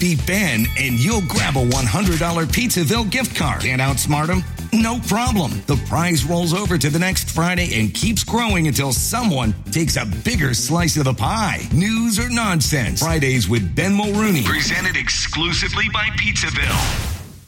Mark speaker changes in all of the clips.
Speaker 1: Beat Ben and you'll grab a $100 Pizzaville gift card. Can't outsmart him? No problem. The prize rolls over to the next Friday and keeps growing until someone takes a bigger slice of the pie. News or nonsense. Fridays with Ben Mulrooney. Presented exclusively by Pizzaville.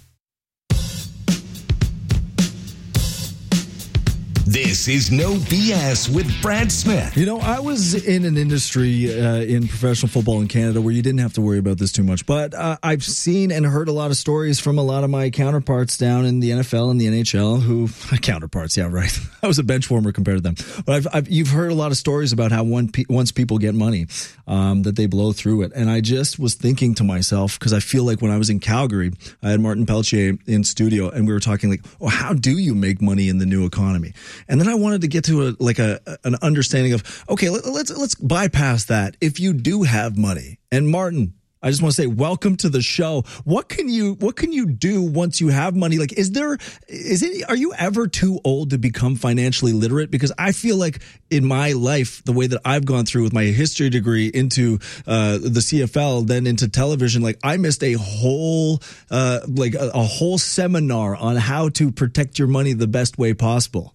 Speaker 1: This is No BS with Brad Smith.
Speaker 2: You know, I was in an industry in professional football in Canada where you didn't have to worry about this too much. But I've seen and heard a lot of stories from a lot of my counterparts down in the NFL and the NHL who... Counterparts, yeah, right. I was a bench warmer compared to them. But you've heard a lot of stories about how once people get money, that they blow through it. And I just was thinking to myself, because I feel like when I was in Calgary, I had Martin Pelletier in studio, and we were talking like, oh, how do you make money in the new economy? And then I wanted to get to an understanding of, okay, let's bypass that. If you do have money, and Martin, I just want to say, welcome to the show. What can you do once you have money? Like, are you ever too old to become financially literate? Because I feel like in my life, the way that I've gone through with my history degree into the CFL, then into television, like I missed a whole seminar on how to protect your money the best way possible.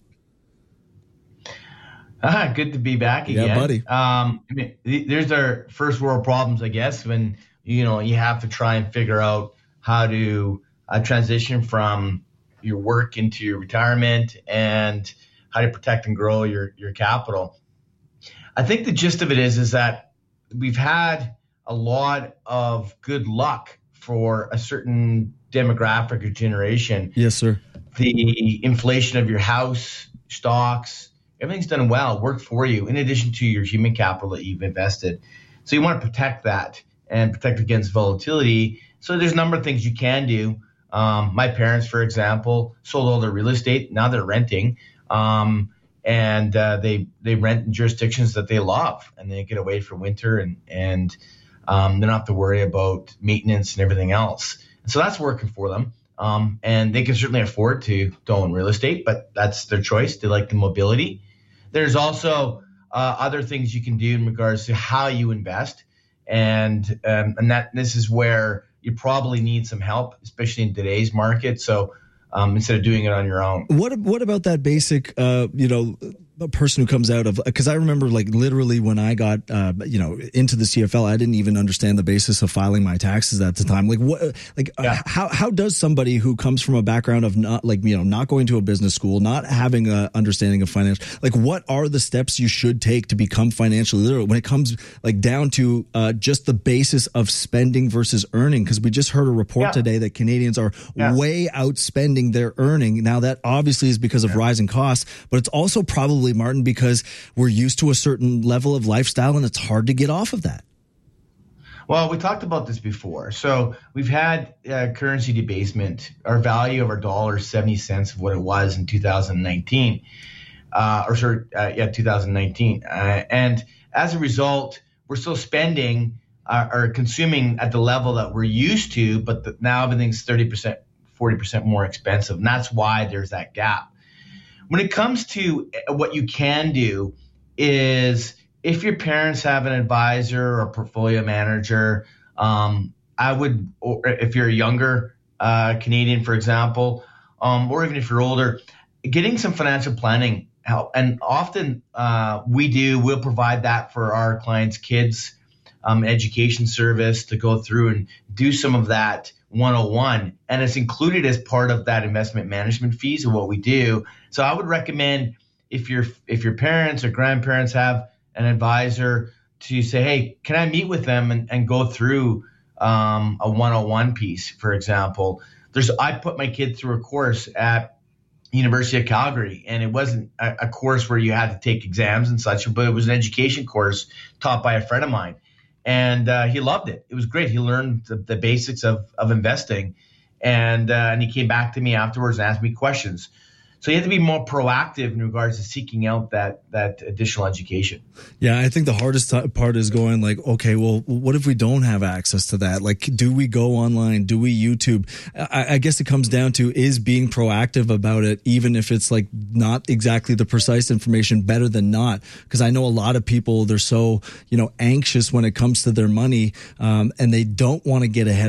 Speaker 3: Good to be back again.
Speaker 2: Yeah, buddy.
Speaker 3: I mean, there's our first world problems, I guess, when, you have to try and figure out how to transition from your work into your retirement and how to protect and grow your capital. I think the gist of it is that we've had a lot of good luck for a certain demographic or generation.
Speaker 2: Yes, sir.
Speaker 3: The inflation of your house, stocks, everything's done well, worked for you, in addition to your human capital that you've invested. So you want to protect that and protect against volatility. So there's a number of things you can do. My parents, for example, sold all their real estate. Now they're renting. And they rent in jurisdictions that they love, and they get away for winter and they don't have to worry about maintenance and everything else. So that's working for them. And they can certainly afford to own real estate, but that's their choice. They like the mobility. There's also other things you can do in regards to how you invest, and that this is where you probably need some help, especially in today's market. So instead of doing it on your own.
Speaker 2: What about that basic, a person who comes out of, because I remember like literally when I got, into the CFL, I didn't even understand the basis of filing my taxes at the time. How does somebody who comes from a background of not going to a business school, not having a understanding of finance, like what are the steps you should take to become financially literate when it comes like down to just the basis of spending versus earning? Because we just heard a report today that Canadians are way outspending their earning. Now that obviously is because of rising costs, but it's also probably, Martin, because we're used to a certain level of lifestyle and it's hard to get off of that.
Speaker 3: Well, we talked about this before. So we've had currency debasement. Our value of our dollar is 70 cents of what it was in 2019. 2019. And as a result, we're still spending or consuming at the level that we're used to, but now everything's 30%, 40% more expensive. And that's why there's that gap. When it comes to what you can do is if your parents have an advisor or a portfolio manager, or if you're a younger Canadian, for example, or even if you're older, getting some financial planning help. And often we'll provide that for our clients' kids, education service to go through and do some of that 101, and it's included as part of that investment management fees of what we do. So I would recommend if your parents or grandparents have an advisor to say, hey, can I meet with them and go through a 101 piece, for example. I put my kid through a course at University of Calgary, and it wasn't a course where you had to take exams and such, but it was an education course taught by a friend of mine. And he loved it. It was great. He learned the basics of investing, and he came back to me afterwards and asked me questions. So you have to be more proactive in regards to seeking out that additional education.
Speaker 2: Yeah, I think the hardest part is going like, okay, well, what if we don't have access to that? Like, do we go online? Do we YouTube? I guess it comes down to is being proactive about it, even if it's like not exactly the precise information, better than not. Because I know a lot of people, they're so, anxious when it comes to their money, and they don't want to get ahead